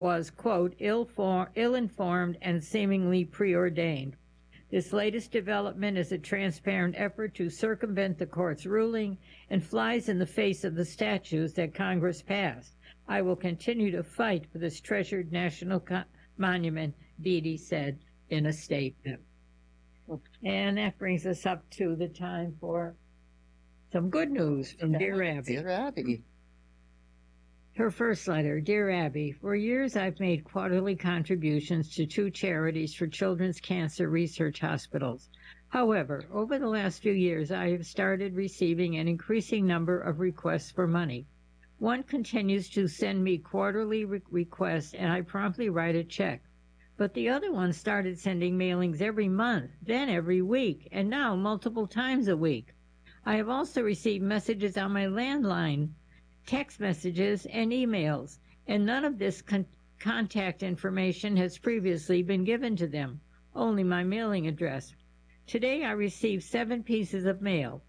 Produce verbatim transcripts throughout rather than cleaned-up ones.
was, quote, ill-for- ill-informed and seemingly preordained. This latest development is a transparent effort to circumvent the court's ruling and flies in the face of the statutes that Congress passed. I will continue to fight for this treasured national co- monument, Beatty said in a statement. And that brings us up to the time for some good news from Dear Abby. Dear Abby. Her first letter, Dear Abby, for years I've made quarterly contributions to two charities for children's cancer research hospitals. However, over the last few years I have started receiving an increasing number of requests for money. One continues to send me quarterly re- requests and I promptly write a check. But the other one started sending mailings every month, then every week, and now multiple times a week. I have also received messages on my landline, text messages, and emails, and none of this con- contact information has previously been given to them, only my mailing address. Today I received seven pieces of mail.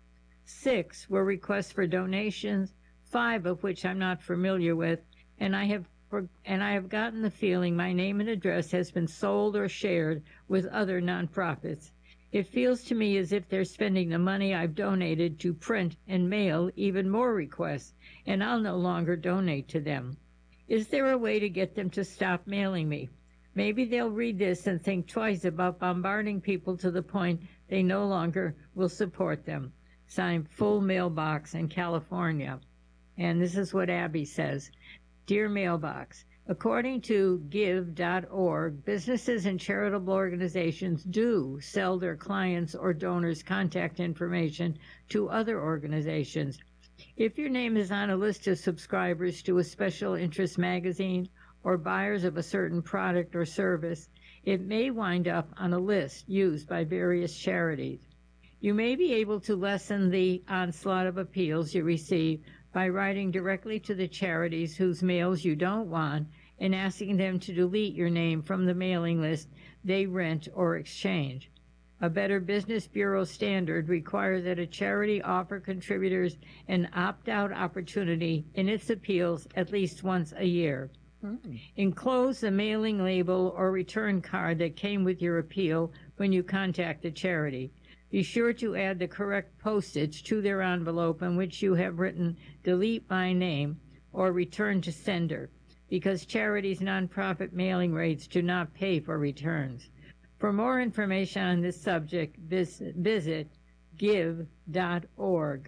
Six were requests for donations, five of which I'm not familiar with, and I have for, and I have gotten the feeling my name and address has been sold or shared with other nonprofits. It feels to me as if they're spending the money I've donated to print and mail even more requests, and I'll no longer donate to them. Is there a way to get them to stop mailing me? Maybe they'll read this and think twice about bombarding people to the point they no longer will support them. Signed, Full Mailbox in California. And this is what Abby says. Dear Mailbox, according to give dot org, businesses and charitable organizations do sell their clients' or donors' contact information to other organizations. If your name is on a list of subscribers to a special interest magazine or buyers of a certain product or service, it may wind up on a list used by various charities. You may be able to lessen the onslaught of appeals you receive by writing directly to the charities whose mails you don't want and asking them to delete your name from the mailing list they rent or exchange. A Better Business Bureau standard requires that a charity offer contributors an opt-out opportunity in its appeals at least once a year. Mm-hmm. Enclose the mailing label or return card that came with your appeal when you contact the charity. Be sure to add the correct postage to their envelope in which you have written delete my name or return to sender, because charities' nonprofit mailing rates do not pay for returns. For more information on this subject, visit give dot org.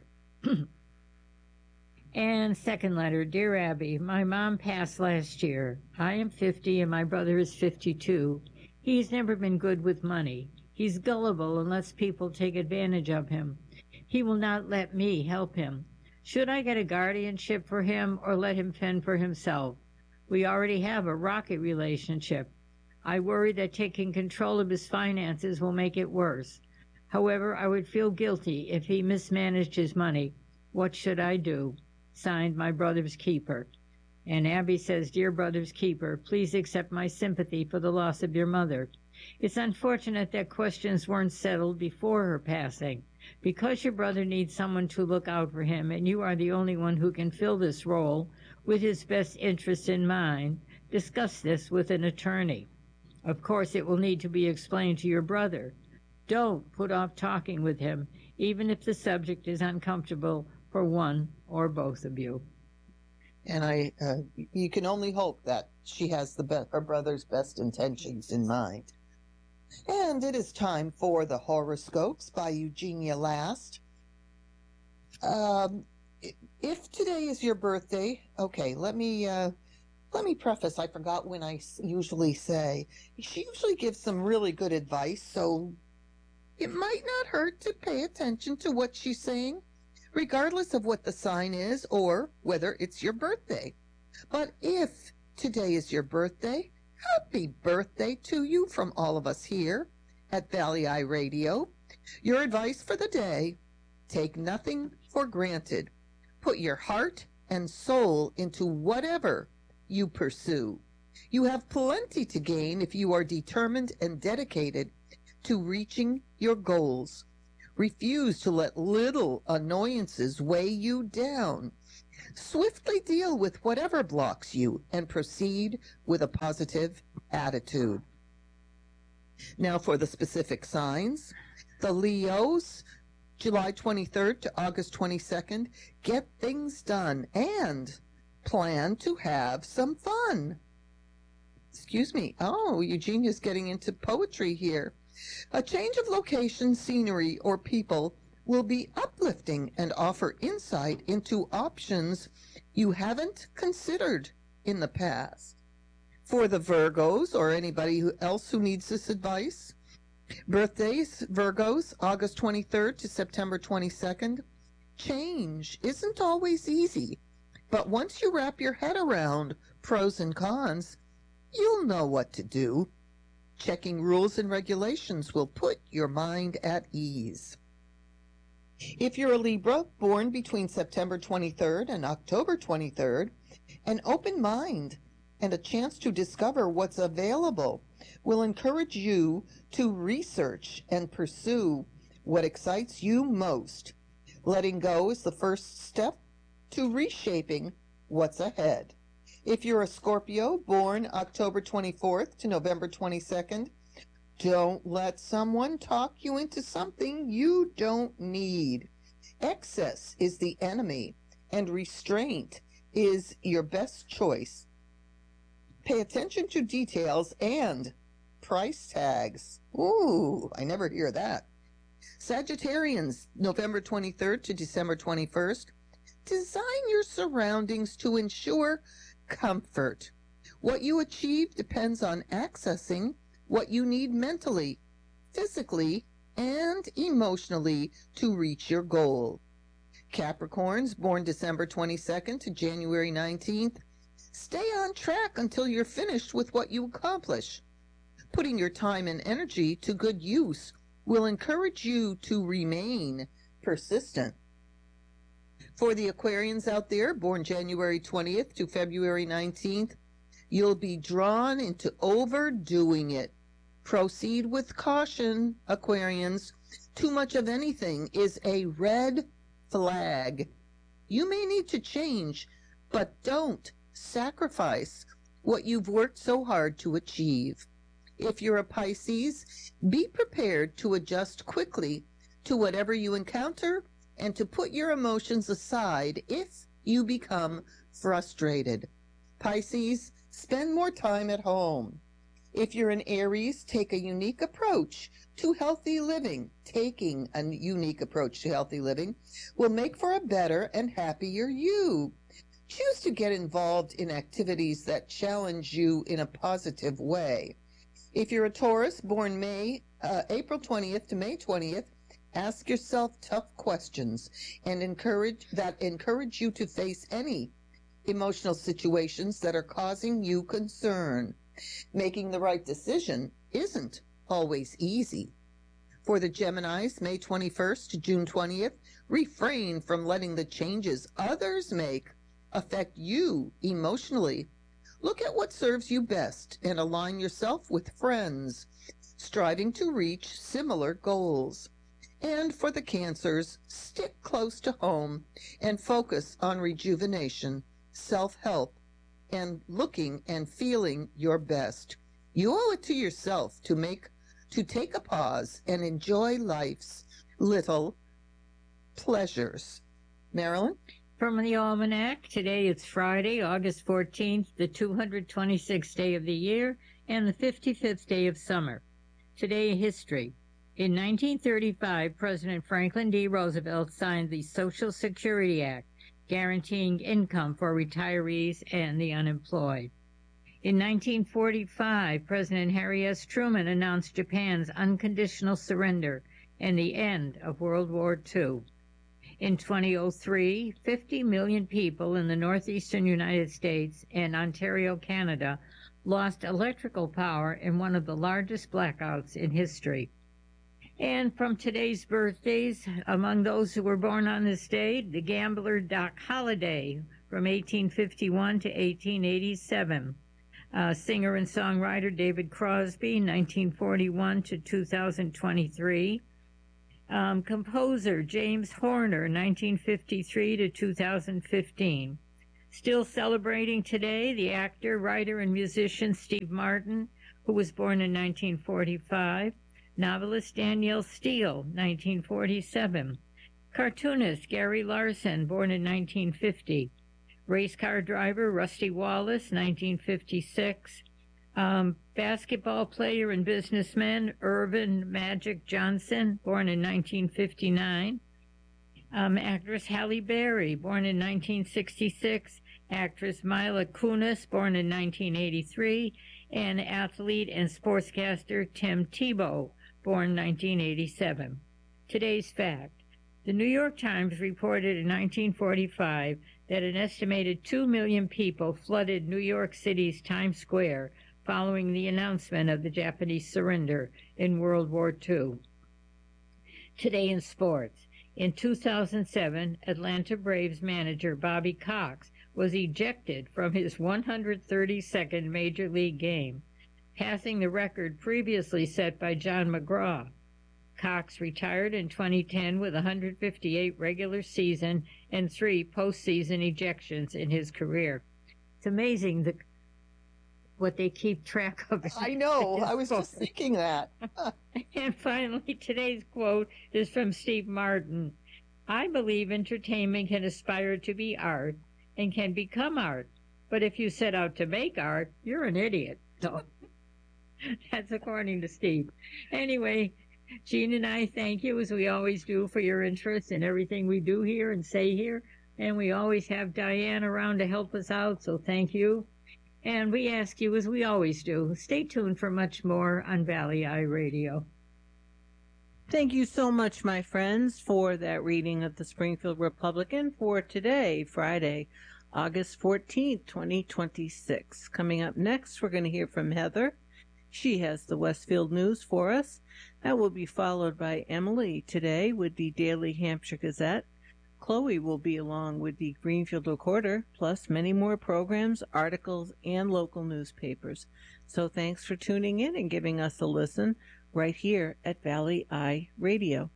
And second letter, Dear Abby, my mom passed last year. I am fifty and my brother is fifty-two. He's never been good with money. He's gullible and lets people take advantage of him. He will not let me help him. Should I get a guardianship for him or let him fend for himself? We already have a rocky relationship. I worry that taking control of his finances will make it worse. However, I would feel guilty if he mismanaged his money. What should I do? Signed, My Brother's Keeper. And Abby says, Dear Brother's Keeper, please accept my sympathy for the loss of your mother. It's unfortunate that questions weren't settled before her passing. Because your brother needs someone to look out for him, and you are the only one who can fill this role with his best interests in mind, discuss this with an attorney. Of course, it will need to be explained to your brother. Don't put off talking with him, even if the subject is uncomfortable for one or both of you. And I, uh, you can only hope that she has the be- her brother's best intentions in mind. And it is time for the horoscopes by Eugenia Last. Um, if today is your birthday, okay, let me uh, let me preface. I forgot when I usually say she usually gives some really good advice, so it might not hurt to pay attention to what she's saying, regardless of what the sign is or whether it's your birthday. But if today is your birthday, happy birthday to you from all of us here at Valley Eye Radio. Your advice for the day: take nothing for granted. Put your heart and soul into whatever you pursue. You have plenty to gain if you are determined and dedicated to reaching your goals. Refuse to let little annoyances weigh you down. Swiftly deal with whatever blocks you and proceed with a positive attitude. Now for the specific signs. The Leos, July twenty-third to August twenty-second, get things done and plan to have some fun. Excuse me. Oh, Eugenia's getting into poetry here. A change of location, scenery, or people will be uplifting and offer insight into options you haven't considered in the past. For the Virgos, or anybody who else who needs this advice, birthdays, Virgos, August twenty-third to September twenty-second. Change isn't always easy, but once you wrap your head around pros and cons, you'll know what to do. Checking rules and regulations will put your mind at ease. If you're a Libra, born between September twenty-third and October twenty-third, an open mind and a chance to discover what's available will encourage you to research and pursue what excites you most. Letting go is the first step to reshaping what's ahead. If you're a Scorpio, born October twenty-fourth to November twenty-second, don't let someone talk you into something you don't need. Excess is the enemy, and restraint is your best choice. Pay attention to details and price tags. Ooh, I never hear that. Sagittarians, November twenty-third to December twenty-first. Design your surroundings to ensure comfort. What you achieve depends on accessing what you need mentally, physically, and emotionally to reach your goal. Capricorns, born December twenty-second to January nineteenth. Stay on track until you're finished with what you accomplish. Putting your time and energy to good use will encourage you to remain persistent. For the Aquarians out there, born January twentieth to February nineteenth, you'll be drawn into overdoing it. Proceed with caution, Aquarians. Too much of anything is a red flag. You may need to change, but don't sacrifice what you've worked so hard to achieve. If you're a Pisces, be prepared to adjust quickly to whatever you encounter and to put your emotions aside if you become frustrated. Pisces, spend more time at home. If you're an Aries, take a unique approach to healthy living. Taking a unique approach to healthy living will make for a better and happier you. Choose to get involved in activities that challenge you in a positive way. If you're a Taurus, born May, uh, April twentieth to May twentieth, ask yourself tough questions and encourage that encourage you to face any emotional situations that are causing you concern. Making the right decision isn't always easy. For the Geminis, May twenty-first to June twentieth, refrain from letting the changes others make affect you emotionally. Look at what serves you best and align yourself with friends striving to reach similar goals. And for the Cancers, stick close to home and focus on rejuvenation, self-help, and looking and feeling your best. You owe it to yourself to make to take a pause and enjoy life's little pleasures. Marilyn? From the Almanac, today it's Friday, August fourteenth, the two hundred twenty-sixth day of the year and the fifty-fifth day of summer. Today in history. In nineteen thirty-five, President Franklin D. Roosevelt signed the Social Security Act, guaranteeing income for retirees and the unemployed. In nineteen forty-five, President Harry S. Truman announced Japan's unconditional surrender and the end of World War Two. In two thousand three, fifty million people in the northeastern United States and Ontario, Canada, lost electrical power in one of the largest blackouts in history. And from today's birthdays, among those who were born on this day, the gambler Doc Holliday from eighteen fifty-one to eighteen eighty-seven. Uh, singer and songwriter David Crosby, nineteen forty-one to two thousand twenty-three. Um, composer James Horner, nineteen fifty-three to two thousand fifteen. Still celebrating today, the actor, writer, and musician Steve Martin, who was born in nineteen forty-five. Novelist Danielle Steele, nineteen forty-seven. Cartoonist Gary Larson, born in nineteen fifty. Race car driver Rusty Wallace, nineteen fifty-six. Um, basketball player and businessman Irvin Magic Johnson, born in nineteen fifty-nine. Um, actress Halle Berry, born in nineteen sixty-six. Actress Mila Kunis, born in nineteen eighty-three. And athlete and sportscaster Tim Tebow, born nineteen eighty-seven. Today's fact. The New York Times reported in nineteen forty-five that an estimated two million people flooded New York City's Times Square following the announcement of the Japanese surrender in World War Two. Today in sports. In two thousand seven, Atlanta Braves manager Bobby Cox was ejected from his one hundred thirty-second Major League game, passing the record previously set by John McGraw. Cox retired in twenty ten with one hundred fifty-eight regular season and three postseason ejections in his career. It's amazing the what they keep track of. I know. I was just thinking that. And finally, today's quote is from Steve Martin. I believe entertainment can aspire to be art and can become art. But if you set out to make art, you're an idiot. So that's according to Steve. Anyway, Jean and I thank you, as we always do, for your interest in everything we do here and say here. And we always have Diane around to help us out, so thank you. And we ask you, as we always do, stay tuned for much more on Valley Eye Radio. Thank you so much, my friends, for that reading of the Springfield Republican for today, Friday, August fourteenth, twenty twenty-six. Coming up next, we're going to hear from Heather. She has the Westfield News for us. That will be followed by Emily today with the Daily Hampshire Gazette. Chloe will be along with the Greenfield Recorder, plus many more programs, articles, and local newspapers. So thanks for tuning in and giving us a listen right here at Valley Eye Radio.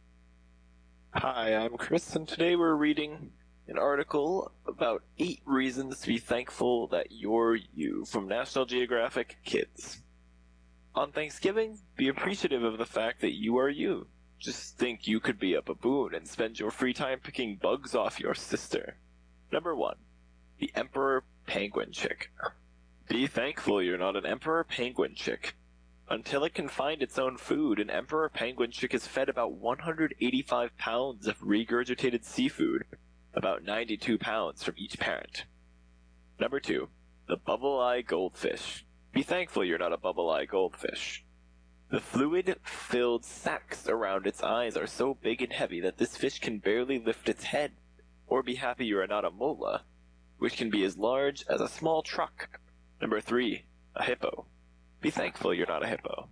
Hi, I'm Chris, and today we're reading an article about eight reasons to be thankful that you're you from National Geographic Kids. On Thanksgiving, be appreciative of the fact that you are you. Just think you could be a baboon and spend your free time picking bugs off your sister. Number one, the Emperor Penguin Chick. Be thankful you're not an Emperor Penguin Chick. Until it can find its own food, an Emperor Penguin Chick is fed about one hundred eighty-five pounds of regurgitated seafood, about ninety-two pounds from each parent. Number two, the Bubble-Eye Goldfish. Be thankful you're not a Bubble-Eye Goldfish. The fluid-filled sacs around its eyes are so big and heavy that this fish can barely lift its head. Or be happy you are not a mola, which can be as large as a small truck. Number three, a hippo. Be thankful you're not a hippo.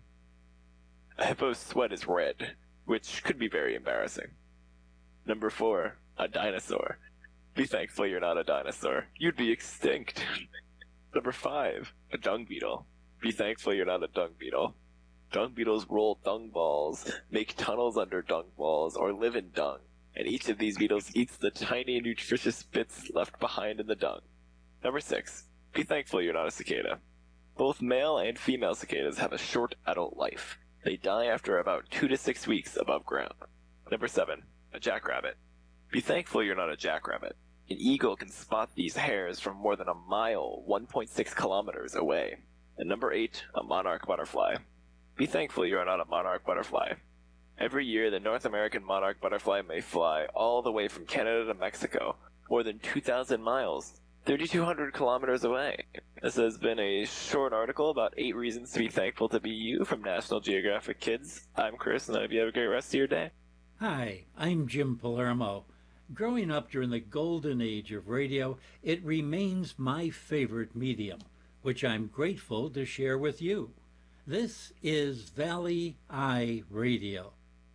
A hippo's sweat is red, which could be very embarrassing. Number four, a dinosaur. Be thankful you're not a dinosaur. You'd be extinct. Number five, a dung beetle. Be thankful you're not a dung beetle. Dung beetles roll dung balls, make tunnels under dung balls, or live in dung, and each of these beetles eats the tiny nutritious bits left behind in the dung. Number six, be thankful you're not a cicada. Both male and female cicadas have a short adult life. They die after about two to six weeks above ground. Number seven, a jackrabbit. Be thankful you're not a jackrabbit. An eagle can spot these hares from more than a mile, one point six kilometers away. And number eight, a monarch butterfly. Be thankful you are not a monarch butterfly. Every year, the North American monarch butterfly may fly all the way from Canada to Mexico, more than two thousand miles, three thousand two hundred kilometers away. This has been a short article about eight reasons to be thankful to be you from National Geographic Kids. I'm Chris, and I hope you have a great rest of your day. Hi, I'm Jim Palermo. Growing up during the golden age of radio, it remains my favorite medium, which I'm grateful to share with you. This is Valley Eye Radio.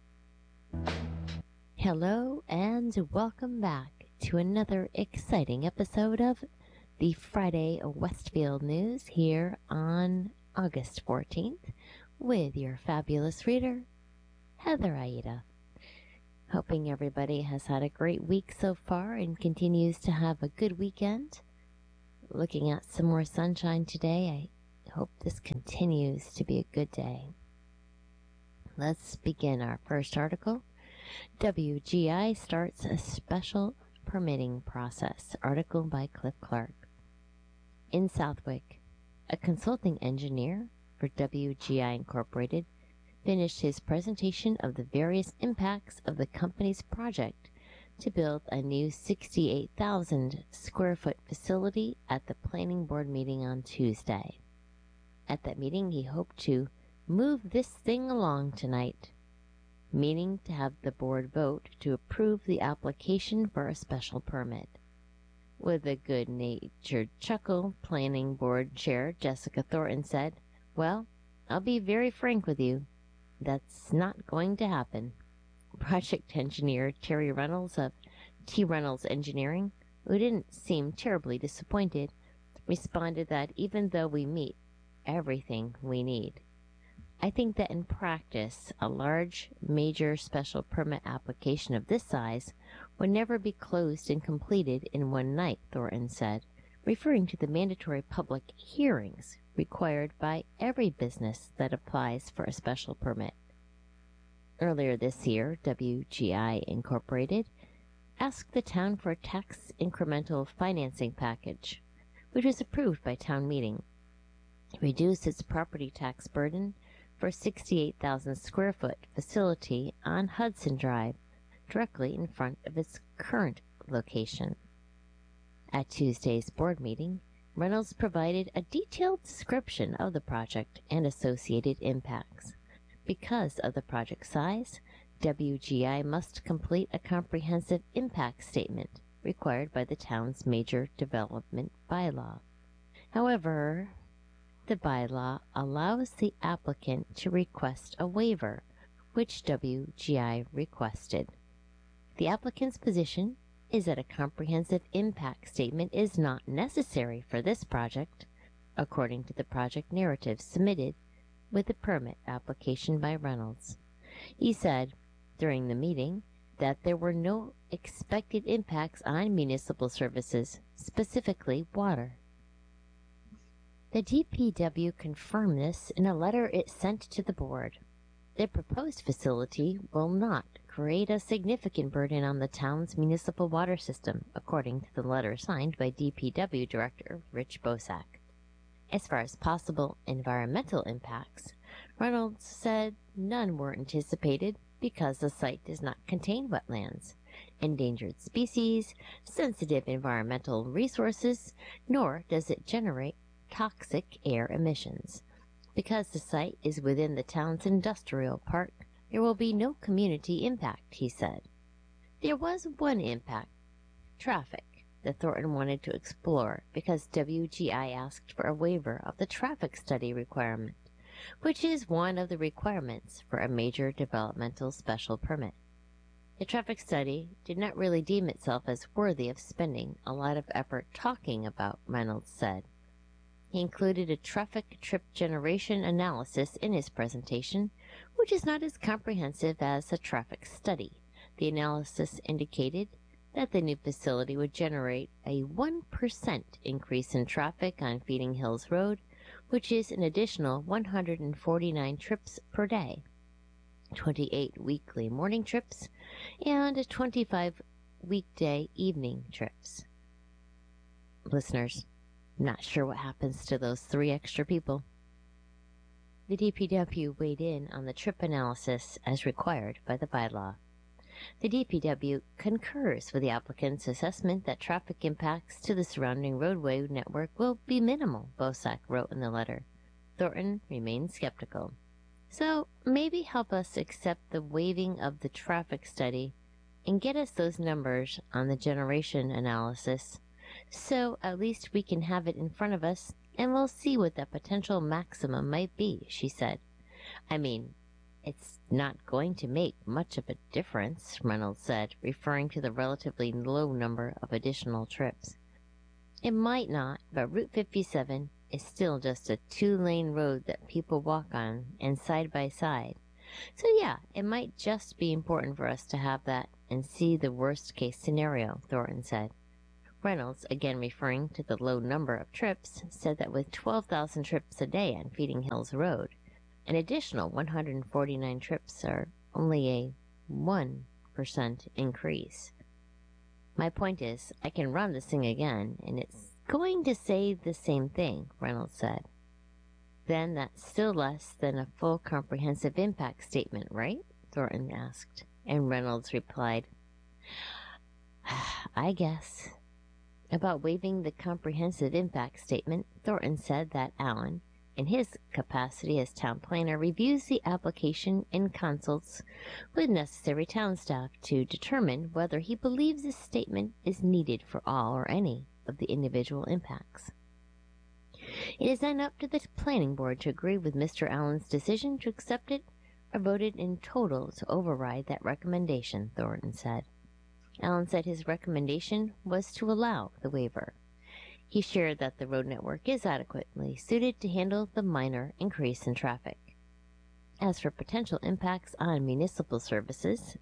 Hello and welcome back to another exciting episode of the Friday Westfield News here on August fourteenth with your fabulous reader, Heather Aida. Hoping everybody has had a great week so far and continues to have a good weekend. Looking at some more sunshine today, I hope this continues to be a good day. Let's begin our first article. W G I starts a special permitting process. Article by Cliff Clark. In Southwick, a consulting engineer for W G I Incorporated finished his presentation of the various impacts of the company's project to build a new sixty-eight thousand square foot facility at the planning board meeting on Tuesday. At that meeting, he hoped to move this thing along tonight, meaning to have the board vote to approve the application for a special permit. With a good-natured chuckle, planning board chair Jessica Thornton said, "Well, I'll be very frank with you. That's not going to happen." Project engineer Terry Reynolds of T. Reynolds Engineering, who didn't seem terribly disappointed, responded that even though we meet everything we need, I think that in practice, a large, major special permit application of this size would never be closed and completed in one night, Thornton said, referring to the mandatory public hearings required by every business that applies for a special permit. Earlier this year, W G I Incorporated asked the town for a tax incremental financing package, which was approved by town meeting, to reduce its property tax burden for a sixty-eight thousand square foot facility on Hudson Drive, directly in front of its current location. At Tuesday's board meeting, Reynolds provided a detailed description of the project and associated impacts. Because of the project size, W G I must complete a comprehensive impact statement required by the town's major development bylaw. However, the bylaw allows the applicant to request a waiver, which W G I requested. The applicant's position is that a comprehensive impact statement is not necessary for this project, according to the project narrative submitted with the permit application by Reynolds. He said during the meeting that there were no expected impacts on municipal services, specifically water. The D P W confirmed this in a letter it sent to the board. The proposed facility will not create a significant burden on the town's municipal water system, according to the letter signed by D P W Director Rich Bosak. As far as possible environmental impacts, Reynolds said none were anticipated because the site does not contain wetlands, endangered species, sensitive environmental resources, nor does it generate toxic air emissions. Because the site is within the town's industrial park, there will be no community impact, he said. There was one impact, traffic, that Thornton wanted to explore because W G I asked for a waiver of the traffic study requirement, which is one of the requirements for a major developmental special permit. The traffic study did not really deem itself as worthy of spending a lot of effort talking about, Reynolds said. He included a traffic trip generation analysis in his presentation, which is not as comprehensive as a traffic study. The analysis indicated that the new facility would generate a one percent increase in traffic on Feeding Hills Road, which is an additional one hundred forty-nine trips per day, twenty-eight weekly morning trips, and twenty-five weekday evening trips. Listeners, not sure what happens to those three extra people. The D P W weighed in on the trip analysis as required by the bylaw. The D P W concurs with the applicant's assessment that traffic impacts to the surrounding roadway network will be minimal, Bosak wrote in the letter. Thornton remained skeptical. So maybe help us accept the waiving of the traffic study and get us those numbers on the generation analysis, so at least we can have it in front of us and we'll see what the potential maximum might be, she said. I mean, it's not going to make much of a difference, Reynolds said, referring to the relatively low number of additional trips. It might not, but Route fifty-seven is still just a two-lane road that people walk on, and side by side, So yeah, it might just be important for us to have that and see the worst case scenario, Thornton said. Reynolds, again referring to the low number of trips, said that with twelve thousand trips a day on Feeding Hills Road, an additional one hundred forty-nine trips are only a one percent increase. My point is, I can run this thing again, and it's going to say the same thing, Reynolds said. Then that's still less than a full comprehensive impact statement, right? Thornton asked, and Reynolds replied, I guess. About waiving the comprehensive impact statement, Thornton said that Allen, in his capacity as town planner, reviews the application and consults with necessary town staff to determine whether he believes this statement is needed for all or any of the individual impacts. It is then up to the planning board to agree with Mister Allen's decision to accept it or vote it in total to override that recommendation, Thornton said. Allen said his recommendation was to allow the waiver. He shared that the road network is adequately suited to handle the minor increase in traffic. As for potential impacts on municipal services,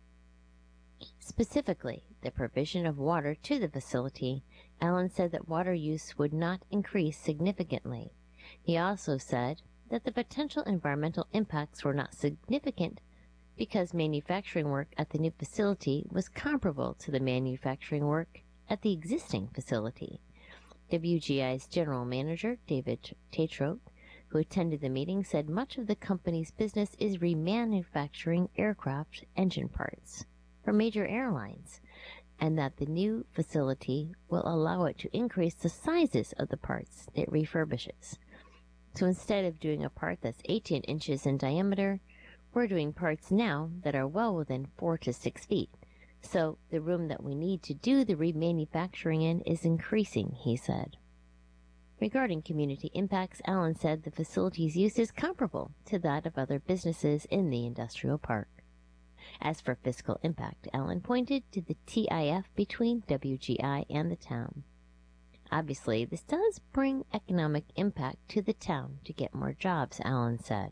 specifically the provision of water to the facility, Allen said that water use would not increase significantly. He also said that the potential environmental impacts were not significant because manufacturing work at the new facility was comparable to the manufacturing work at the existing facility. W G I's general manager, David Tatro, who attended the meeting, said much of the company's business is remanufacturing aircraft engine parts for major airlines, and that the new facility will allow it to increase the sizes of the parts it refurbishes. So instead of doing a part that's eighteen inches in diameter, we're doing parts now that are well within four to six feet. So the room that we need to do the remanufacturing in is increasing, he said. Regarding community impacts, Allen said the facility's use is comparable to that of other businesses in the industrial park. As for fiscal impact, Allen pointed to the T I F between W G I and the town. Obviously, this does bring economic impact to the town to get more jobs, Allen said.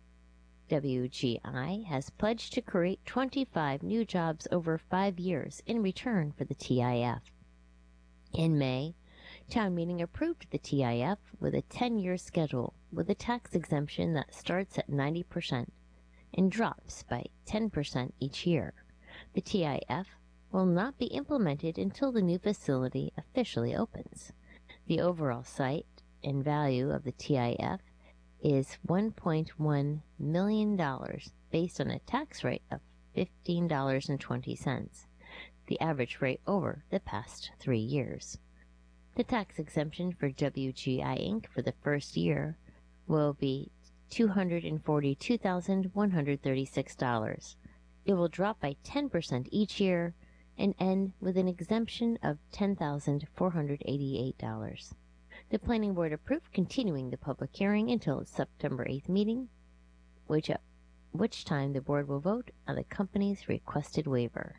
W G I has pledged to create twenty-five new jobs over five years in return for the T I F. In May, town meeting approved the T I F with a ten-year schedule with a tax exemption that starts at ninety percent and drops by ten percent each year. The T I F will not be implemented until the new facility officially opens. The overall site and value of the T I F is one point one million dollars based on a tax rate of fifteen dollars and twenty cents, the average rate over the past three years. The tax exemption for W G I Incorporated for the first year will be two hundred forty-two thousand one hundred thirty-six dollars. It will drop by ten percent each year and end with an exemption of ten thousand four hundred eighty-eight dollars. The Planning Board approved continuing the public hearing until its September eighth meeting, which at which time the Board will vote on the company's requested waiver.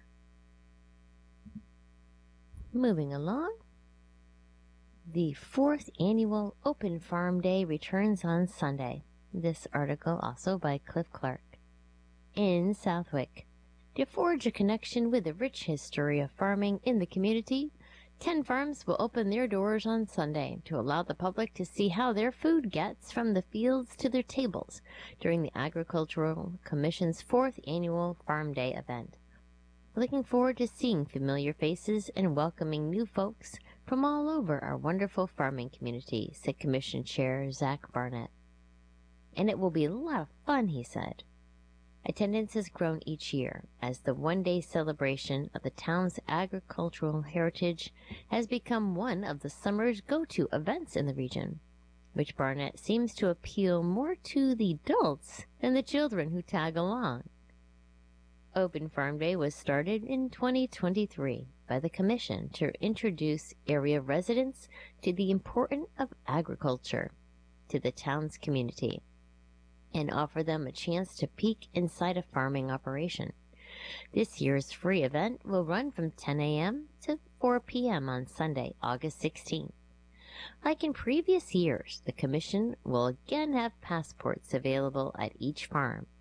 Moving along, the fourth annual Open Farm Day returns on Sunday. This article also by Cliff Clark. In Southwick, to forge a connection with the rich history of farming in the community, ten farms will open their doors on Sunday to allow the public to see how their food gets from the fields to their tables during the Agricultural Commission's fourth annual Farm Day event. Looking forward to seeing familiar faces and welcoming new folks from all over our wonderful farming community, said Commission Chair Zach Barnett. And it will be a lot of fun, he said. Attendance has grown each year as the one-day celebration of the town's agricultural heritage has become one of the summer's go-to events in the region, which Barnett seems to appeal more to the adults than the children who tag along. Open Farm Day was started in twenty twenty-three by the Commission to introduce area residents to the importance of agriculture to the town's community and offer them a chance to peek inside a farming operation. This year's free event will run from ten a.m. to four p.m. on Sunday, August sixteenth. Like in previous years, the Commission will again have passports available at each farm.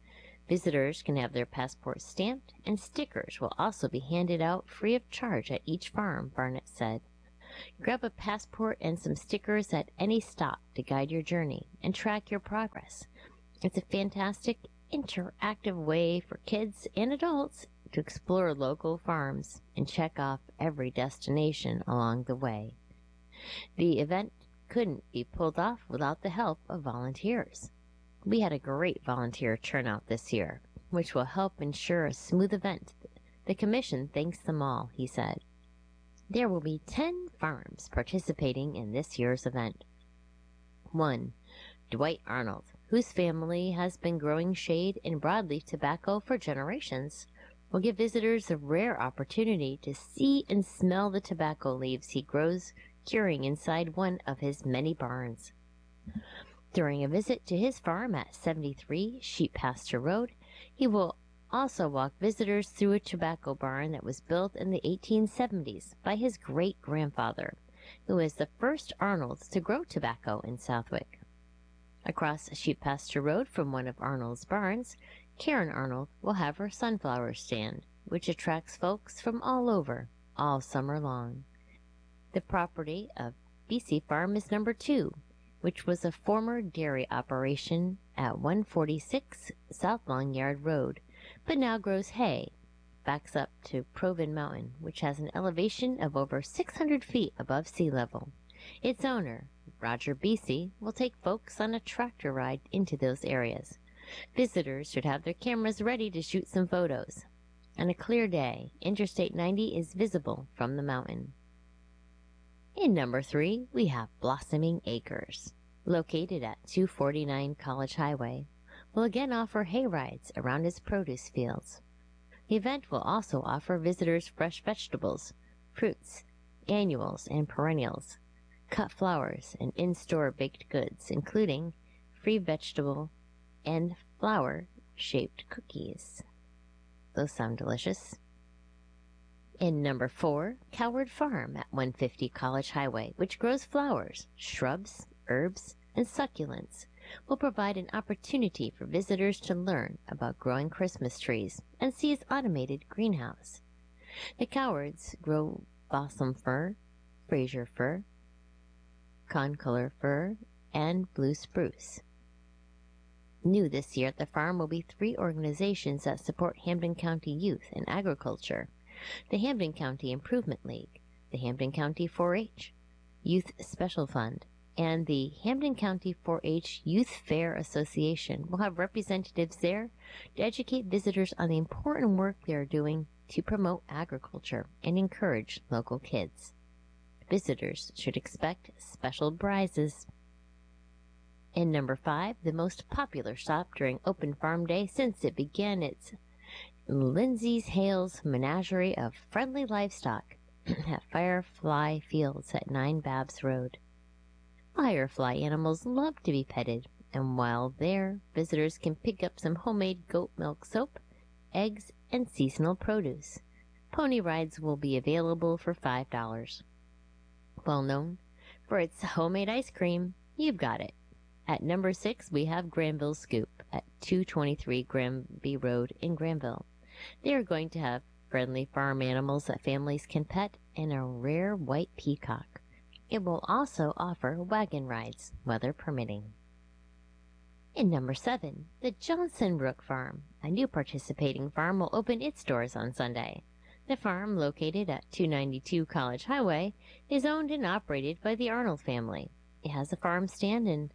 Visitors can have their passports stamped, and stickers will also be handed out free of charge at each farm, Barnett said. Grab a passport and some stickers at any stop to guide your journey and track your progress. It's a fantastic, interactive way for kids and adults to explore local farms and check off every destination along the way. The event couldn't be pulled off without the help of volunteers. We had a great volunteer turnout this year, which will help ensure a smooth event. The commission thanks them all, he said. There will be ten farms participating in this year's event. one. Dwight Arnold, whose family has been growing shade and broadleaf tobacco for generations, will give visitors a rare opportunity to see and smell the tobacco leaves he grows curing inside one of his many barns. During a visit to his farm at seventy-three Sheep Pasture Road, he will also walk visitors through a tobacco barn that was built in the eighteen seventies by his great-grandfather, who was the first Arnolds to grow tobacco in Southwick. Across Sheep Pasture Road from one of Arnold's barns, Karen Arnold will have her sunflower stand, which attracts folks from all over, all summer long. The property of B C Farm is number two, which was a former dairy operation at one forty-six South Long Yard Road, but now grows hay, backs up to Proven Mountain, which has an elevation of over six hundred feet above sea level. Its owner, Roger Beasy, will take folks on a tractor ride into those areas. Visitors should have their cameras ready to shoot some photos. On a clear day, Interstate ninety is visible from the mountain. In number three, we have Blossoming Acres, located at two forty-nine College Highway, will again offer hay rides around its produce fields. The event will also offer visitors fresh vegetables, fruits, annuals, and perennials, cut flowers, and in-store baked goods, including free vegetable and flower-shaped cookies. Those sound delicious. In number four, Coward Farm at one fifty College Highway, which grows flowers, shrubs, herbs, and succulents, will provide an opportunity for visitors to learn about growing Christmas trees and see its automated greenhouse. The Cowards grow balsam fir, Fraser fir, concolor fir, and blue spruce. New this year at the farm will be three organizations that support Hampden County youth and agriculture: the Hampden County Improvement League, the Hampden County four H Youth Special Fund, and the Hampden County four H Youth Fair Association will have representatives there to educate visitors on the important work they are doing to promote agriculture and encourage local kids. Visitors should expect special prizes. In number five, the most popular stop during Open Farm Day since it began its Lindsay's Hales Menagerie of Friendly Livestock at Firefly Fields at nine Babs Road. Firefly animals love to be petted, and while there, visitors can pick up some homemade goat milk soap, eggs, and seasonal produce. Pony rides will be available for five dollars. Well known for its homemade ice cream, you've got it. At number six, we have Granville Scoop at two twenty-three Granby Road in Granville. They are going to have friendly farm animals that families can pet and a rare white peacock. It will also offer wagon rides, weather permitting. In number seven, the Johnson Brook Farm, a new participating farm, will open its doors on Sunday. The farm, located at two ninety-two College Highway, is owned and operated by the Arnold family. It has a farm stand and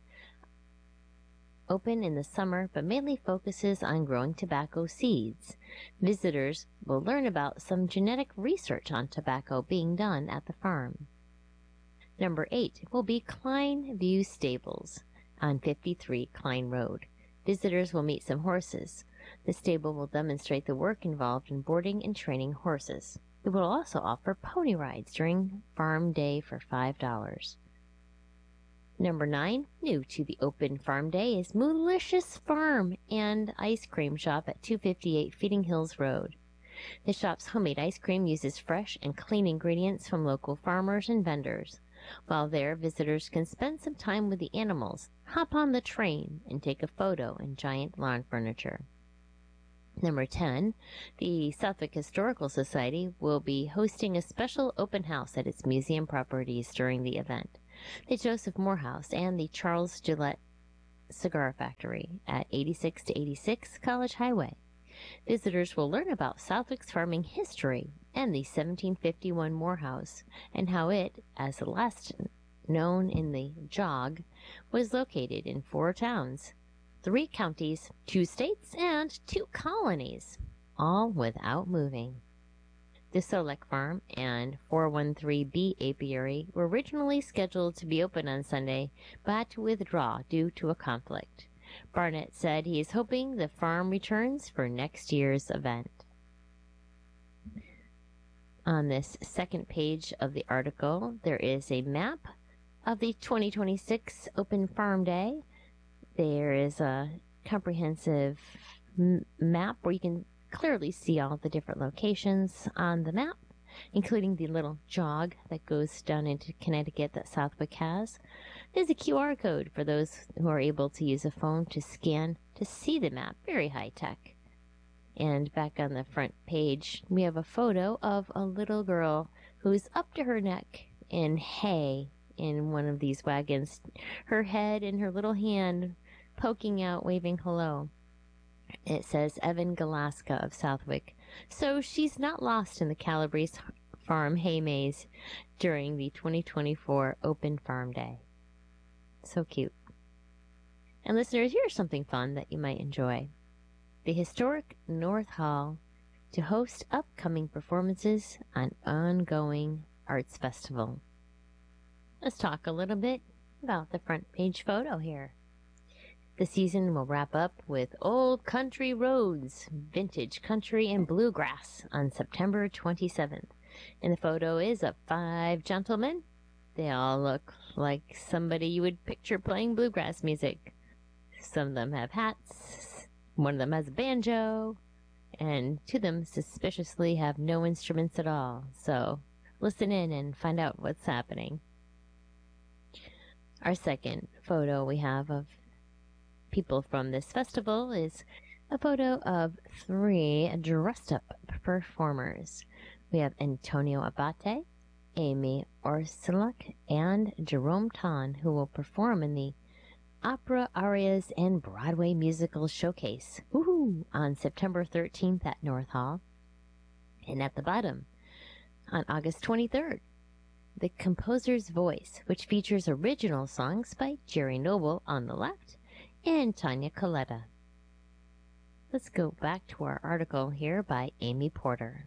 open in the summer, but mainly focuses on growing tobacco seeds. Visitors will learn about some genetic research on tobacco being done at the farm. Number eight will be Klein View Stables on fifty-three Klein Road. Visitors will meet some horses. The stable will demonstrate the work involved in boarding and training horses. It will also offer pony rides during Farm Day for five dollars. Number nine, new to the Open Farm Day, is Moolicious Farm and Ice Cream Shop at two fifty-eight Feeding Hills Road. The shop's homemade ice cream uses fresh and clean ingredients from local farmers and vendors. While there, visitors can spend some time with the animals, hop on the train, and take a photo in giant lawn furniture. Number ten, the Southwick Historical Society will be hosting a special open house at its museum properties during the event. The Joseph Morehouse and the Charles Gillette Cigar Factory at eighty-six to eighty-six College Highway. Visitors will learn about Southwick's farming history and the seventeen fifty-one Morehouse and how it, as the last known in the jog, was located in four towns, three counties, two states, and two colonies, all without moving. The Solek Farm and four one three B Apiary were originally scheduled to be open on Sunday, but to withdraw due to a conflict. Barnett said he is hoping the farm returns for next year's event. On this second page of the article, there is a map of the twenty twenty-six Open Farm Day. There is a comprehensive m- map where you can clearly see all the different locations on the map, including the little jog that goes down into Connecticut that Southwick has. There's a Q R code for those who are able to use a phone to scan to see the map. Very high tech. And back on the front page, we have a photo of a little girl who's up to her neck in hay in one of these wagons, her head and her little hand poking out, waving hello. It says Evan Galaska of Southwick. So she's not lost in the Calabrese Farm hay maze during the twenty twenty-four Open Farm Day. So cute. And listeners, here's something fun that you might enjoy. The historic North Hall to host upcoming performances on ongoing arts festival. Let's talk a little bit about the front page photo here. The season will wrap up with Old Country Roads, Vintage Country and Bluegrass on September twenty-seventh. And the photo is of five gentlemen. They all look like somebody you would picture playing bluegrass music. Some of them have hats, one of them has a banjo, and two of them suspiciously have no instruments at all. So listen in and find out what's happening. Our second photo we have of people from this festival is a photo of three dressed up performers. We have Antonio Abate, Amy Orsiluk, and Jerome Ton, who will perform in the Opera Arias and Broadway Musical Showcase woohoo, on September thirteenth at North Hall. And at the bottom, on August twenty-third, The Composer's Voice, which features original songs by Jerry Noble on the left and Tanya Coletta. Let's go back to our article here by Amy Porter.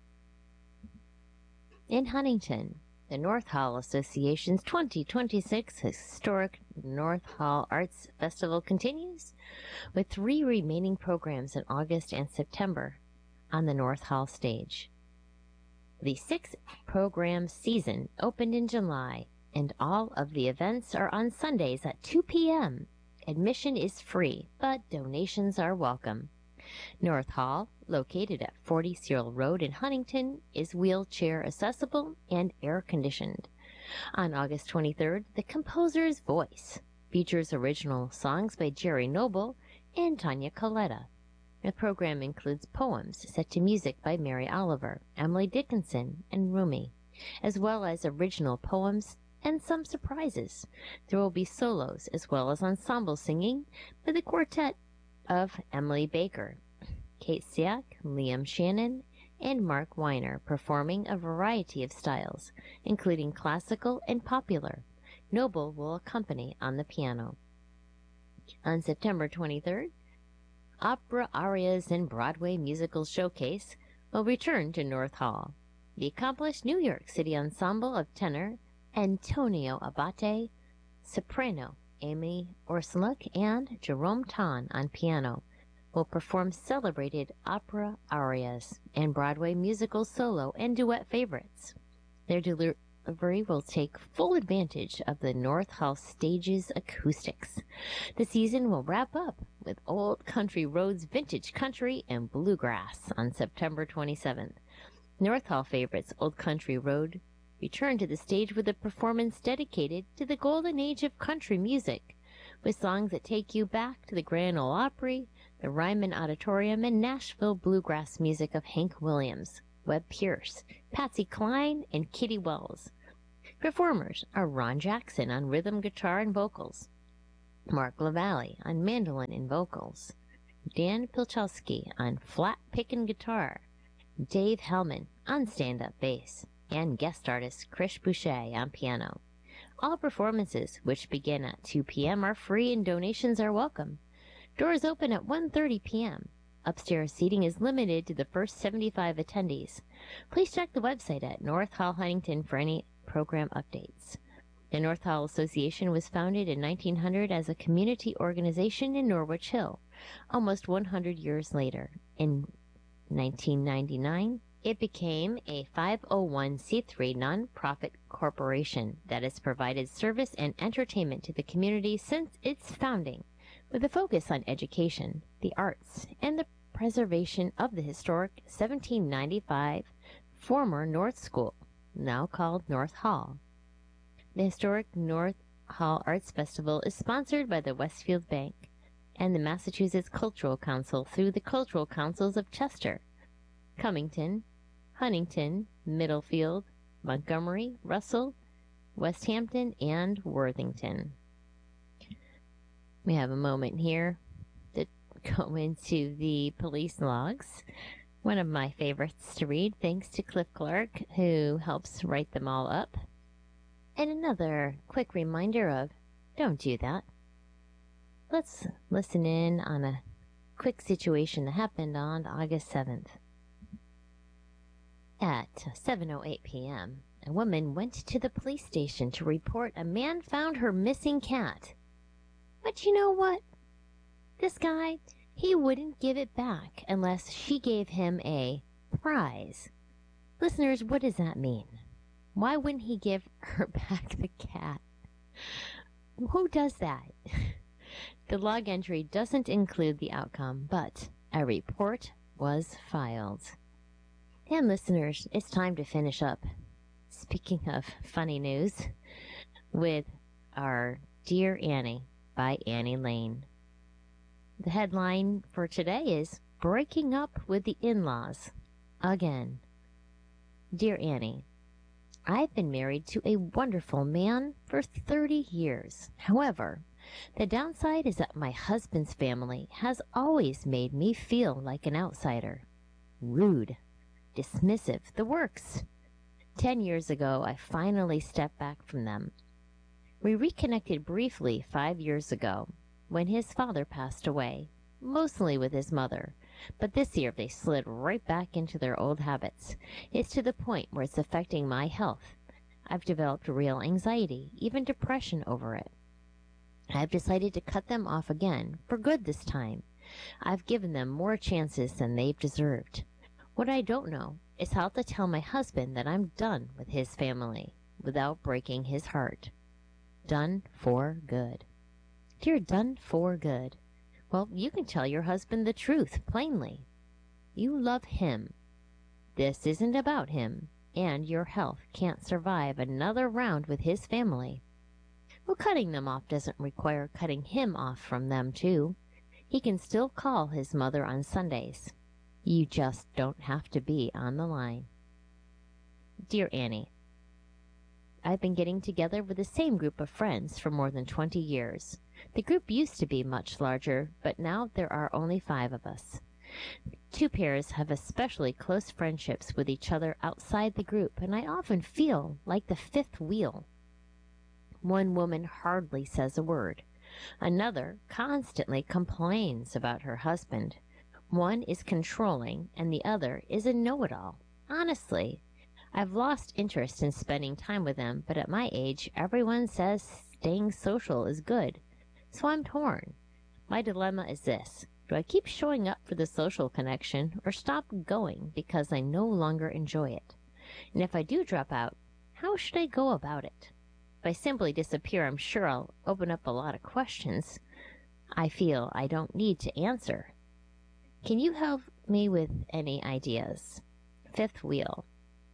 In Huntington, the North Hall Association's twenty twenty-six Historic North Hall Arts Festival continues, with three remaining programs in August and September on the North Hall stage. The six-program season opened in July, and all of the events are on Sundays at two p.m. Admission is free, but donations are welcome. North Hall, located at forty Searle Road in Huntington, is wheelchair accessible and air-conditioned. On August twenty-third, The Composer's Voice features original songs by Jerry Noble and Tanya Coletta. The program includes poems set to music by Mary Oliver, Emily Dickinson, and Rumi, as well as original poems and some surprises. There will be solos as well as ensemble singing by the quartet of Emily Baker, Kate Siak, Liam Shannon, and Mark Weiner, performing a variety of styles, including classical and popular. Noble will accompany on the piano. On September twenty-third, Opera Arias and Broadway Musical Showcase will return to North Hall. The accomplished New York City ensemble of tenor Antonio Abate, soprano Amy Orsiluk, and Jerome Ton on piano will perform celebrated opera arias and Broadway musical solo and duet favorites. Their delivery will take full advantage of the North Hall stage's acoustics. The season will wrap up with Old Country Roads, Vintage Country, and Bluegrass on September twenty-seventh. North Hall favorites Old Country Road return to the stage with a performance dedicated to the golden age of country music, with songs that take you back to the Grand Ole Opry, the Ryman Auditorium, and Nashville bluegrass music of Hank Williams, Webb Pierce, Patsy Cline, and Kitty Wells. Performers are Ron Jackson on rhythm guitar and vocals, Mark LaValle on mandolin and vocals, Dan Pilchowski on flat pick and guitar, Dave Hellman on stand-up bass, and guest artist Krish Boucher on piano. All performances, which begin at two p.m., are free and donations are welcome. Doors open at one thirty p.m. Upstairs seating is limited to the first seventy-five attendees. Please check the website at North Hall Huntington for any program updates. The North Hall Association was founded in nineteen hundred as a community organization in Norwich Hill. Almost one hundred years later, in nineteen ninety-nine, it became a five oh one c three nonprofit corporation that has provided service and entertainment to the community since its founding, with a focus on education, the arts, and the preservation of the historic seventeen ninety-five former North School, now called North Hall. The historic North Hall Arts Festival is sponsored by the Westfield Bank and the Massachusetts Cultural Council through the Cultural Councils of Chester, Cummington, Huntington, Middlefield, Montgomery, Russell, Westhampton, and Worthington. We have a moment here to go into the police logs, one of my favorites to read, thanks to Cliff Clark, who helps write them all up. And another quick reminder of, don't do that. Let's listen in on a quick situation that happened on August seventh. At seven oh eight p.m., a woman went to the police station to report a man found her missing cat. But you know what? This guy, he wouldn't give it back unless she gave him a prize. Listeners, what does that mean? Why wouldn't he give her back the cat? Who does that? The log entry doesn't include the outcome, but a report was filed. And listeners, it's time to finish up. Speaking of funny news, with our Dear Annie by Annie Lane. The headline for today is Breaking Up with the In-Laws Again. Dear Annie, I've been married to a wonderful man for thirty years. However, the downside is that my husband's family has always made me feel like an outsider. Rude, dismissive, the works. Ten years ago, I finally stepped back from them. We reconnected briefly five years ago when his father passed away, mostly with his mother. But this year they slid right back into their old habits. It's to the point where it's affecting my health. I've developed real anxiety, even depression over it. I've decided to cut them off again, for good this time. I've given them more chances than they've deserved. What I don't know is how to tell my husband that I'm done with his family without breaking his heart. Done for good. Dear done for good. Well, you can tell your husband the truth plainly. You love him. This isn't about him, and your health can't survive another round with his family. Well, cutting them off doesn't require cutting him off from them, too. He can still call his mother on Sundays. You just don't have to be on the line. Dear Annie, I've been getting together with the same group of friends for more than twenty years. The group used to be much larger, but now there are only five of us. Two pairs have especially close friendships with each other outside the group, and I often feel like the fifth wheel. One woman hardly says a word. Another constantly complains about her husband. One is controlling, and the other is a know-it-all. Honestly, I've lost interest in spending time with them, but at my age, everyone says staying social is good. So I'm torn. My dilemma is this. Do I keep showing up for the social connection, or stop going because I no longer enjoy it? And if I do drop out, how should I go about it? If I simply disappear, I'm sure I'll open up a lot of questions I feel I don't need to answer. Can you help me with any ideas? Fifth wheel.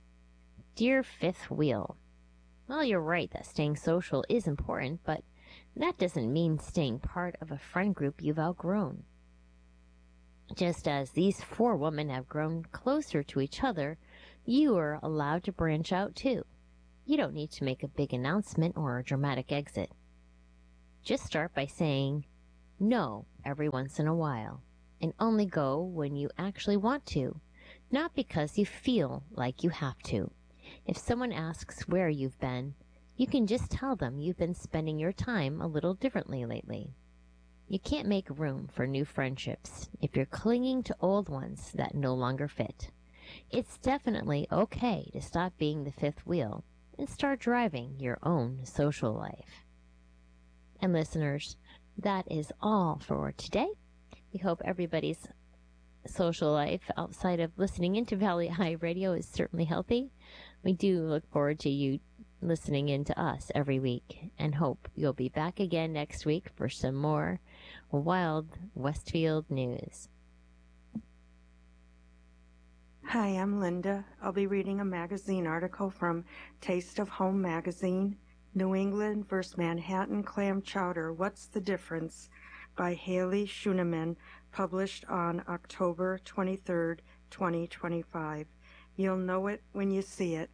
Dear fifth wheel, well, you're right that staying social is important, but that doesn't mean staying part of a friend group you've outgrown. Just as these four women have grown closer to each other, you are allowed to branch out too. You don't need to make a big announcement or a dramatic exit. Just start by saying no every once in a while, and only go when you actually want to, not because you feel like you have to. If someone asks where you've been, you can just tell them you've been spending your time a little differently lately. You can't make room for new friendships if you're clinging to old ones that no longer fit. It's definitely okay to stop being the fifth wheel and start driving your own social life. And listeners, that is all for today. We hope everybody's social life outside of listening into Valley High Radio is certainly healthy. We do look forward to you listening in to us every week and hope you'll be back again next week for some more Wild Westfield news. Hi, I'm Linda. I'll be reading a magazine article from Taste of Home magazine, New England versus Manhattan Clam Chowder, What's the Difference? By Haley Schuneman, published on October twenty-third, twenty twenty-five. You'll know it when you see it.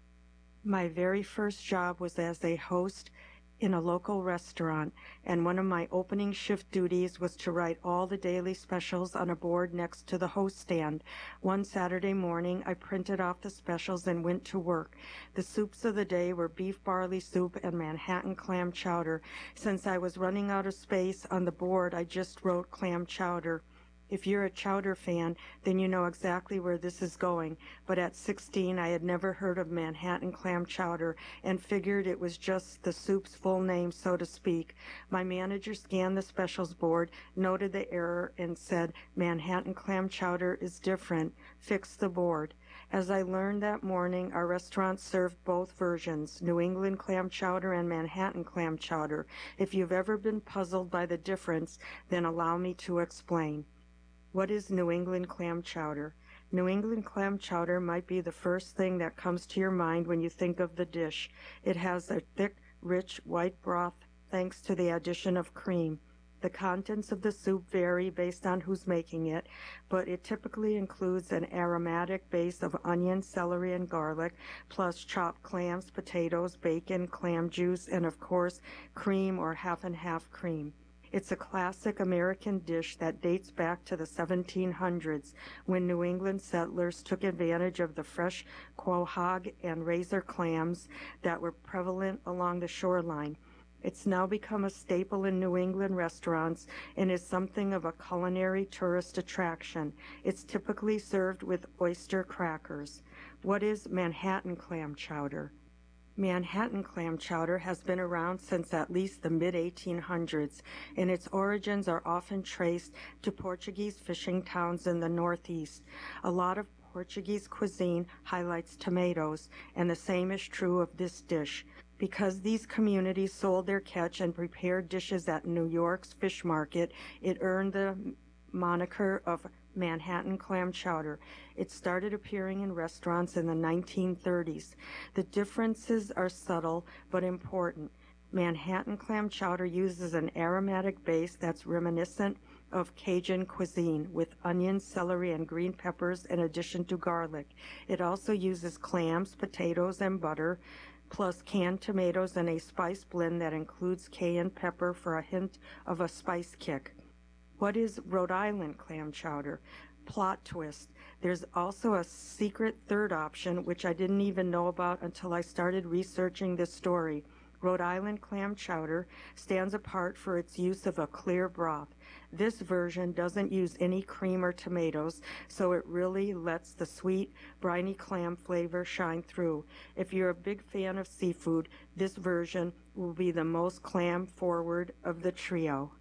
My very first job was as a host in a local restaurant, and one of my opening shift duties was to write all the daily specials on a board next to the host stand. One Saturday morning, I printed off the specials and went to work. The soups of the day were beef barley soup and Manhattan clam chowder. Since I was running out of space on the board, I just wrote clam chowder. If you're a chowder fan, then you know exactly where this is going. But at sixteen, I had never heard of Manhattan clam chowder and figured it was just the soup's full name, so to speak. My manager scanned the specials board, noted the error, and said, Manhattan clam chowder is different. Fix the board. As I learned that morning, our restaurant served both versions, New England clam chowder and Manhattan clam chowder. If you've ever been puzzled by the difference, then allow me to explain. What is New England clam chowder? New England clam chowder might be the first thing that comes to your mind when you think of the dish. It has a thick, rich, white broth thanks to the addition of cream. The contents of the soup vary based on who's making it, but it typically includes an aromatic base of onion, celery, and garlic, plus chopped clams, potatoes, bacon, clam juice, and of course, cream or half and half cream. It's a classic American dish that dates back to the seventeen hundreds, when New England settlers took advantage of the fresh quahog and razor clams that were prevalent along the shoreline. It's now become a staple in New England restaurants and is something of a culinary tourist attraction. It's typically served with oyster crackers. What is Manhattan clam chowder? Manhattan clam chowder has been around since at least the mid eighteen hundreds, and its origins are often traced to Portuguese fishing towns in the Northeast. A lot of Portuguese cuisine highlights tomatoes, and the same is true of this dish. Because these communities sold their catch and prepared dishes at New York's fish market, it earned the moniker of Manhattan clam chowder. It started appearing in restaurants in the nineteen thirties. The differences are subtle but important. Manhattan clam chowder uses an aromatic base that's reminiscent of Cajun cuisine with onions, celery, and green peppers in addition to garlic. It also uses clams, potatoes, and butter, plus canned tomatoes and a spice blend that includes cayenne pepper for a hint of a spice kick. What is Rhode Island clam chowder? Plot twist. There's also a secret third option, which I didn't even know about until I started researching this story. Rhode Island clam chowder stands apart for its use of a clear broth. This version doesn't use any cream or tomatoes, so it really lets the sweet, briny clam flavor shine through. If you're a big fan of seafood, this version will be the most clam-forward of the trio.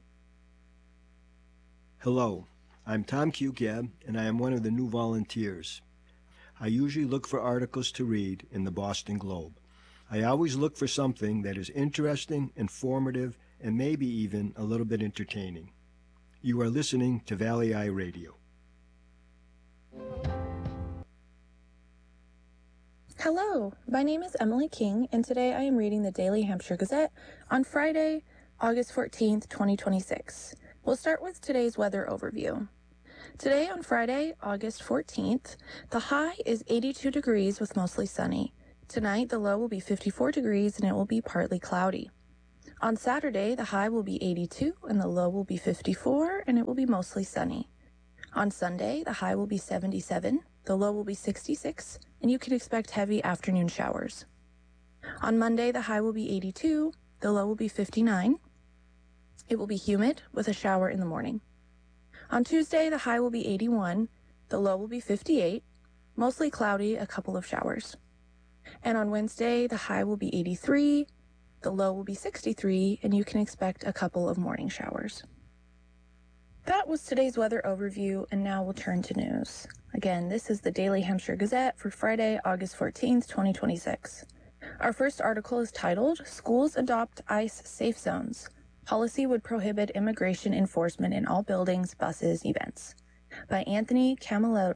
Hello, I'm Tom Cugab, and I am one of the new volunteers. I usually look for articles to read in the Boston Globe. I always look for something that is interesting, informative, and maybe even a little bit entertaining. You are listening to Valley Eye Radio. Hello, my name is Emily King, and today I am reading the Daily Hampshire Gazette on Friday, August fourteenth, twenty twenty-six. We'll start with today's weather overview. Today on Friday, August fourteenth, the high is eighty-two degrees with mostly sunny. Tonight, the low will be fifty-four degrees and it will be partly cloudy. On Saturday, the high will be eighty-two and the low will be fifty-four and it will be mostly sunny. On Sunday, the high will be seventy-seven, the low will be sixty-six, and you can expect heavy afternoon showers. On Monday, the high will be eighty-two, the low will be fifty-nine. It will be humid with a shower in the morning. On Tuesday, the high will be eighty-one, the low will be fifty-eight, mostly cloudy, a couple of showers. And on Wednesday, the high will be eighty-three, the low will be sixty-three, and you can expect a couple of morning showers. That was today's weather overview, and now we'll turn to news. Again, this is the Daily Hampshire Gazette for Friday, August fourteenth, twenty twenty-six. Our first article is titled, Schools Adopt ICE Safe Zones. Policy would prohibit immigration enforcement in all buildings, buses, events, by Anthony Camilleri,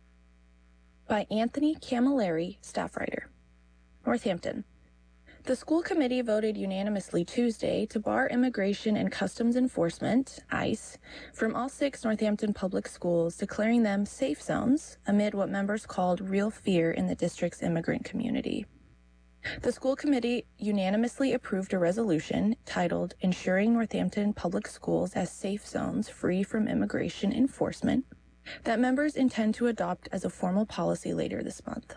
by Anthony Camilleri, staff writer. Northampton. The school committee voted unanimously Tuesday to bar Immigration and Customs Enforcement, ICE, from all six Northampton public schools, declaring them safe zones amid what members called real fear in the district's immigrant community. The school committee unanimously approved a resolution titled Ensuring Northampton Public Schools as Safe Zones Free from Immigration Enforcement that members intend to adopt as a formal policy later this month.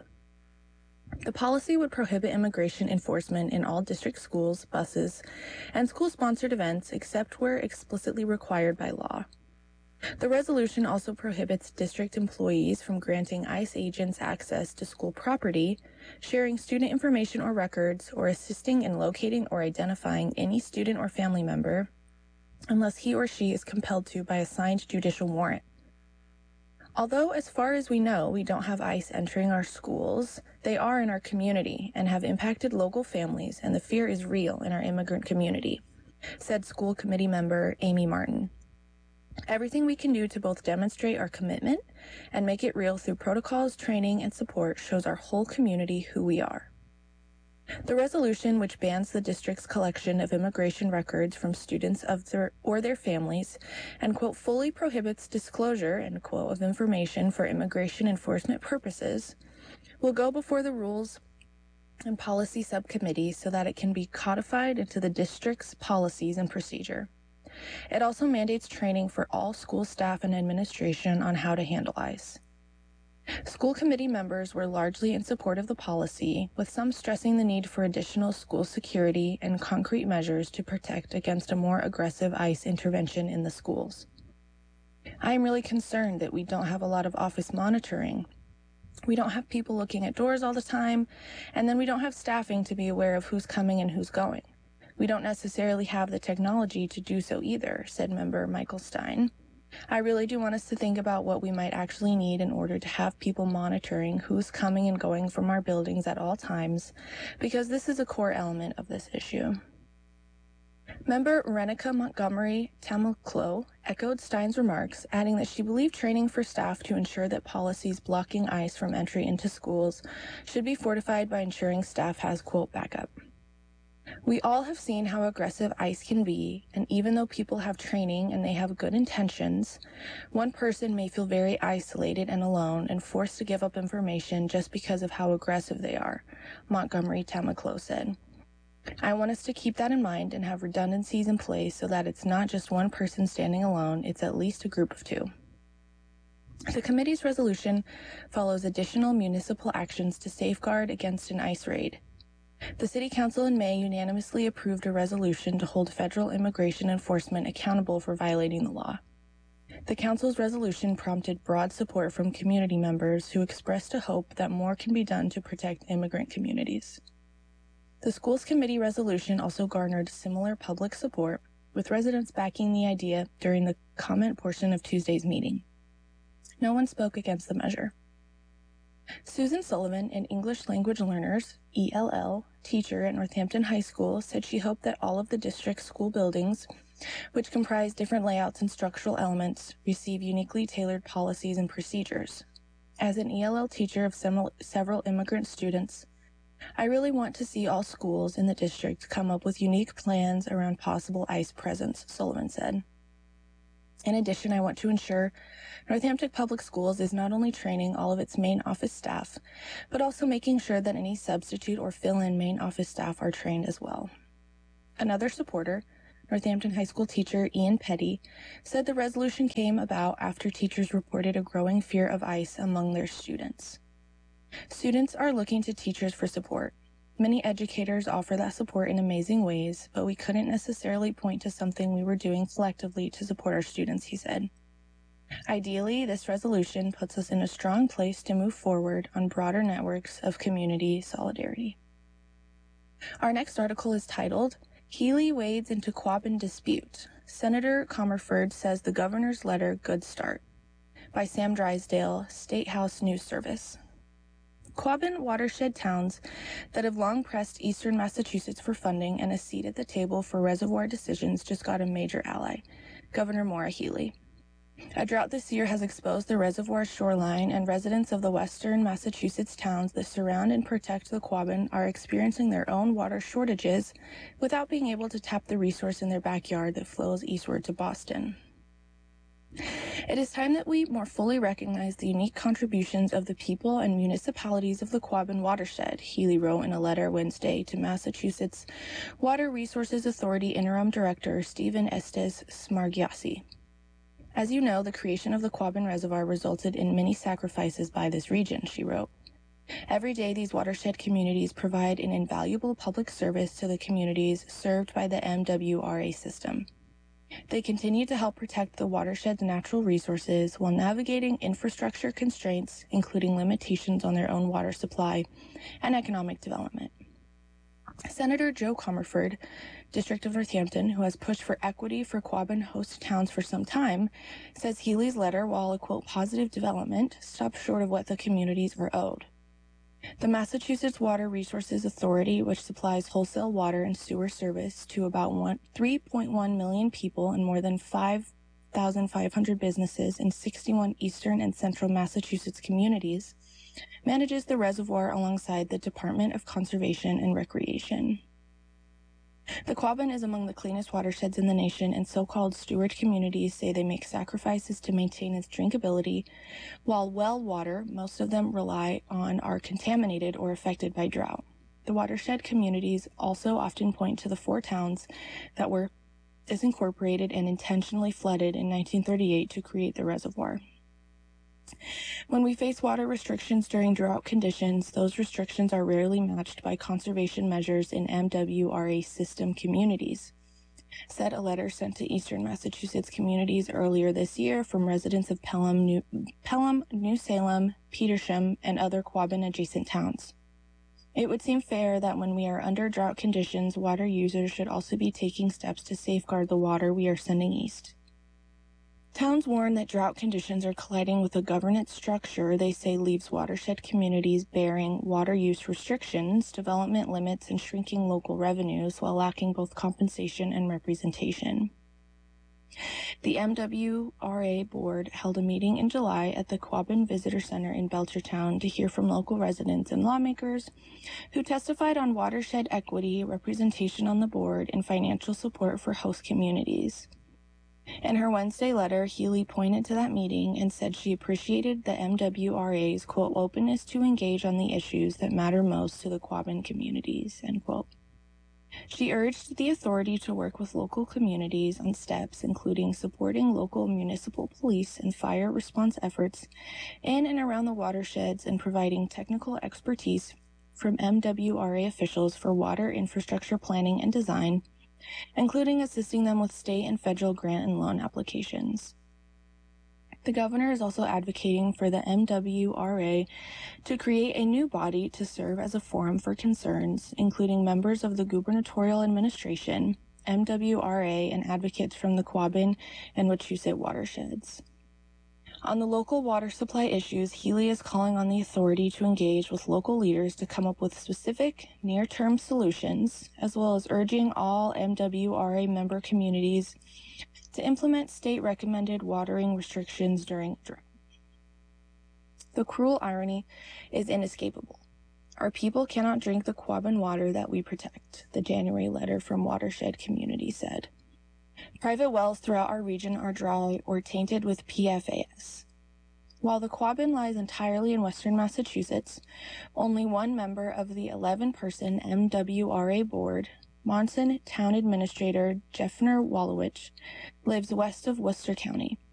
The policy would prohibit immigration enforcement in all district schools, buses, and school-sponsored events except where explicitly required by law. The resolution also prohibits district employees from granting ICE agents access to school property, sharing student information or records, or assisting in locating or identifying any student or family member unless he or she is compelled to by a signed judicial warrant. Although, as far as we know, we don't have ICE entering our schools, they are in our community and have impacted local families, and the fear is real in our immigrant community, said school committee member Amy Martin. Everything we can do to both demonstrate our commitment and make it real through protocols, training, and support shows our whole community who we are. The resolution, which bans the district's collection of immigration records from students of their or their families and, quote, fully prohibits disclosure, end quote, of information for immigration enforcement purposes, will go before the Rules and Policy Subcommittee so that it can be codified into the district's policies and procedure. It also mandates training for all school staff and administration on how to handle ICE. School committee members were largely in support of the policy, with some stressing the need for additional school security and concrete measures to protect against a more aggressive ICE intervention in the schools. I am really concerned that we don't have a lot of office monitoring. We don't have people looking at doors all the time, and then we don't have staffing to be aware of who's coming and who's going. We don't necessarily have the technology to do so either, said member Michael Stein. I really do want us to think about what we might actually need in order to have people monitoring who's coming and going from our buildings at all times, because this is a core element of this issue. Member Renica Montgomery Tamilclo echoed Stein's remarks, adding that she believed training for staff to ensure that policies blocking ICE from entry into schools should be fortified by ensuring staff has, quote, backup. We all have seen how aggressive ICE can be, and even though people have training and they have good intentions, one person may feel very isolated and alone and forced to give up information just because of how aggressive they are, Montgomery Tamilclo said. I want us to keep that in mind and have redundancies in place so that it's not just one person standing alone, it's at least a group of two. The committee's resolution follows additional municipal actions to safeguard against an ICE raid. The City Council in May unanimously approved a resolution to hold federal immigration enforcement accountable for violating the law. The Council's resolution prompted broad support from community members who expressed a hope that more can be done to protect immigrant communities. The Schools Committee resolution also garnered similar public support, with residents backing the idea during the comment portion of Tuesday's meeting. No one spoke against the measure. Susan Sullivan, an English language learners, E L L, teacher at Northampton High School, said she hoped that all of the district's school buildings, which comprise different layouts and structural elements, receive uniquely tailored policies and procedures. As an E L L teacher of several, several immigrant students, I really want to see all schools in the district come up with unique plans around possible ICE presence, Sullivan said. In addition, I want to ensure Northampton Public Schools is not only training all of its main office staff, but also making sure that any substitute or fill-in main office staff are trained as well. Another supporter, Northampton High School teacher Ian Petty, said the resolution came about after teachers reported a growing fear of ICE among their students. Students are looking to teachers for support. Many educators offer that support in amazing ways, but we couldn't necessarily point to something we were doing collectively to support our students, he said. Ideally, this resolution puts us in a strong place to move forward on broader networks of community solidarity. Our next article is titled, Healy Wades into Quabbin Dispute. Senator Comerford says the governor's letter good start, by Sam Drysdale, State House News Service. Quabbin watershed towns that have long pressed eastern Massachusetts for funding and a seat at the table for reservoir decisions just got a major ally, Governor Maura Healey. A drought this year has exposed the reservoir's shoreline, and residents of the western Massachusetts towns that surround and protect the Quabbin are experiencing their own water shortages without being able to tap the resource in their backyard that flows eastward to Boston. It is time that we more fully recognize the unique contributions of the people and municipalities of the Quabbin watershed, Healey wrote in a letter Wednesday to Massachusetts Water Resources Authority Interim Director Stephen Estes Smargiassi. As you know, the creation of the Quabbin Reservoir resulted in many sacrifices by this region, she wrote. Every day, these watershed communities provide an invaluable public service to the communities served by the M W R A system. They continue to help protect the watershed's natural resources while navigating infrastructure constraints, including limitations on their own water supply and economic development. Senator Joe Comerford, District of Northampton, who has pushed for equity for Quabbin host towns for some time, says Healey's letter, while a, quote, positive development, stops short of what the communities are owed. The Massachusetts Water Resources Authority, which supplies wholesale water and sewer service to about three point one million people and more than five thousand five hundred businesses in sixty-one eastern and central Massachusetts communities, manages the reservoir alongside the Department of Conservation and Recreation. The Quabbin is among the cleanest watersheds in the nation, and so-called steward communities say they make sacrifices to maintain its drinkability, while well water, most of them rely on, are contaminated or affected by drought. The watershed communities also often point to the four towns that were disincorporated and intentionally flooded in nineteen thirty-eight to create the reservoir. When we face water restrictions during drought conditions, those restrictions are rarely matched by conservation measures in M W R A system communities, said a letter sent to eastern Massachusetts communities earlier this year from residents of Pelham, New, Pelham, New Salem, Petersham, and other Quabbin-adjacent towns. It would seem fair that when we are under drought conditions, water users should also be taking steps to safeguard the water we are sending east. Towns warn that drought conditions are colliding with a governance structure they say leaves watershed communities bearing water use restrictions, development limits, and shrinking local revenues while lacking both compensation and representation. The M W R A board held a meeting in July at the Quabbin Visitor Center in Belchertown to hear from local residents and lawmakers who testified on watershed equity, representation on the board, and financial support for host communities. In her Wednesday letter, Healey pointed to that meeting and said she appreciated the M W R A's, quote, openness to engage on the issues that matter most to the Quabbin communities, end quote. She urged the authority to work with local communities on steps including supporting local municipal police and fire response efforts in and around the watersheds and providing technical expertise from M W R A officials for water infrastructure planning and design, including assisting them with state and federal grant and loan applications. The governor is also advocating for the M W R A to create a new body to serve as a forum for concerns, including members of the gubernatorial administration, M W R A, and advocates from the Quabbin and Wachusett watersheds. On the local water supply issues, Healey is calling on the authority to engage with local leaders to come up with specific, near-term solutions, as well as urging all M W R A member communities to implement state-recommended watering restrictions during drought. The cruel irony is inescapable. Our people cannot drink the Quabbin water that we protect, the January letter from Watershed Community said. Private wells throughout our region are dry or tainted with P F A S. While the Quabbin lies entirely in western Massachusetts, only one member of the eleven-person M W R A board, Monson Town Administrator Jeffner Wallowich, lives west of Worcester County.